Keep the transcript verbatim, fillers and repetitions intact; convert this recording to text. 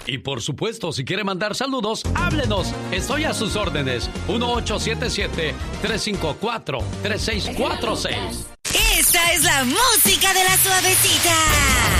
Y por supuesto, si quiere mandar saludos, háblenos. Estoy a sus órdenes. uno ocho siete siete, tres cinco cuatro, tres seis cuatro seis. Esta es la música de la suavecita.